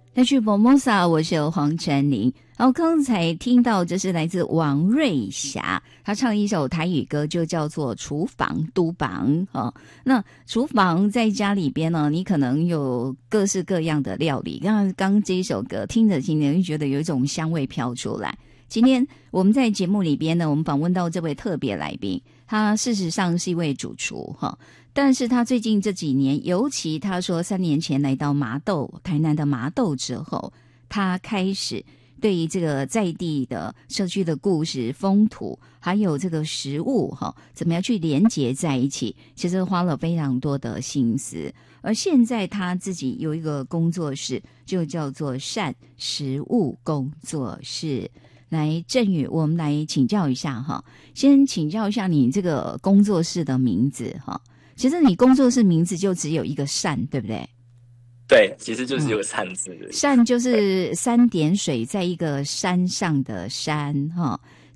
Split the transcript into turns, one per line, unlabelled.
来去 Formosa， 我是黄晨林。然后刚才听到这是来自王瑞霞，她唱一首台语歌，就叫做《厨房都房》哦。那厨房在家里边呢，你可能有各式各样的料理。刚这一首歌听着听着，就觉得有一种香味飘出来。今天我们在节目里边呢，我们访问到这位特别来宾，他事实上是一位主厨哈。但是他最近这几年，尤其他说3年前来到麻豆，台南的麻豆之后，他开始对于这个在地的社区的故事、风土，还有这个食物怎么样去连结在一起，其实花了非常多的心思。而现在他自己有一个工作室，就叫做善食物工作室。来，振宇，我们来请教一下哈，先请教一下你这个工作室的名字哈。其实你工作室名字就只有一个善，对不对？
对，其实就是有善字。
善就是3点水在一个山上的山哈。